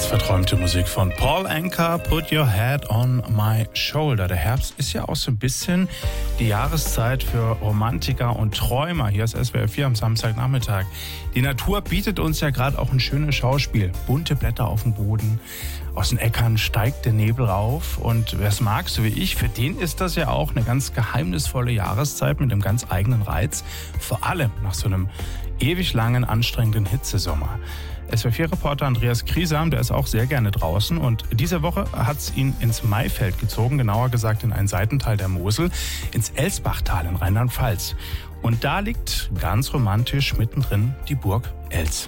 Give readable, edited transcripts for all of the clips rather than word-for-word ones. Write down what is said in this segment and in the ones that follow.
Ganz verträumte Musik von Paul Anka, Put Your Head on My Shoulder. Der Herbst ist ja auch so ein bisschen die Jahreszeit für Romantiker und Träumer. Hier ist SWR 4 am Samstagnachmittag. Die Natur bietet uns ja gerade auch ein schönes Schauspiel. Bunte Blätter auf dem Boden, aus den Äckern steigt der Nebel rauf. Und wer es mag, so wie ich, für den ist das ja auch eine ganz geheimnisvolle Jahreszeit mit einem ganz eigenen Reiz. Vor allem nach so einem ewig langen, anstrengenden Hitzesommer. SWR4-Reporter Andreas Kriesam, der ist auch sehr gerne draußen. Und diese Woche hat es ihn ins Maifeld gezogen, genauer gesagt in einen Seitental der Mosel, ins Elsbachtal in Rheinland-Pfalz. Und da liegt ganz romantisch mittendrin die Burg Els.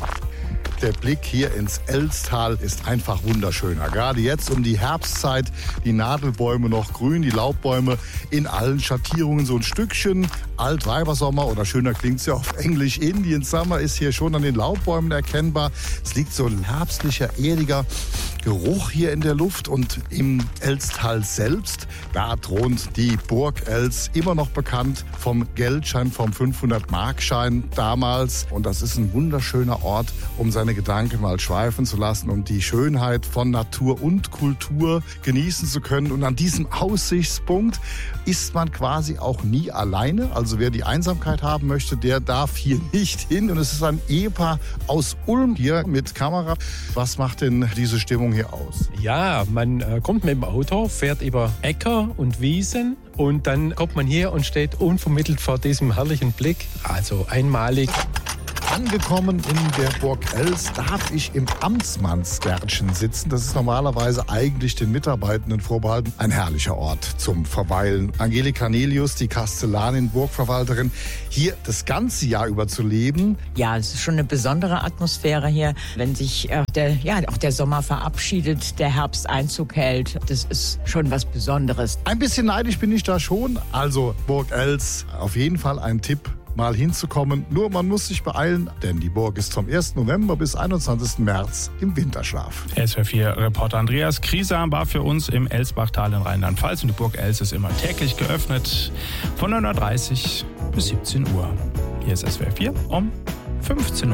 Der Blick hier ins Elstal ist einfach wunderschöner. Gerade jetzt um die Herbstzeit, die Nadelbäume noch grün, die Laubbäume in allen Schattierungen so ein Stückchen. Altweibersommer oder schöner klingt's ja auf Englisch. Indian Summer ist hier schon an den Laubbäumen erkennbar. Es liegt so ein herbstlicher, erdiger Geruch hier in der Luft. Und im Elstal selbst, da thront die Burg Els, immer noch bekannt vom Geldschein, vom 500-Markschein damals. Und das ist ein wunderschöner Ort, um seine Gedanken mal schweifen zu lassen und die Schönheit von Natur und Kultur genießen zu können. Und an diesem Aussichtspunkt ist man quasi auch nie alleine. Also wer die Einsamkeit haben möchte, der darf hier nicht hin. Und es ist ein Ehepaar aus Ulm hier mit Kamera. Was macht denn diese Stimmung hier aus? Ja, man kommt mit dem Auto, fährt über Äcker und Wiesen und dann kommt man hier und steht unvermittelt vor diesem herrlichen Blick. Also einmalig. Angekommen in der Burg Els darf ich im Amtsmannsgärtchen sitzen. Das ist normalerweise eigentlich den Mitarbeitenden vorbehalten. Ein herrlicher Ort zum Verweilen. Angelika Nelius, die Kastellanin, Burgverwalterin, hier das ganze Jahr über zu leben. Ja, es ist schon eine besondere Atmosphäre hier, wenn sich auch der Sommer verabschiedet, der Herbst Einzug hält. Das ist schon was Besonderes. Ein bisschen neidisch bin ich da schon. Also Burg Els, auf jeden Fall ein Tipp, mal hinzukommen. Nur man muss sich beeilen, denn die Burg ist vom 1. November bis 21. März im Winterschlaf. SWR4-Reporter Andreas Kriesam war für uns im Elsbachtal in Rheinland-Pfalz. Und die Burg Els ist immer täglich geöffnet von 9.30 Uhr bis 17 Uhr. Hier ist SWR 4 um 15 Uhr.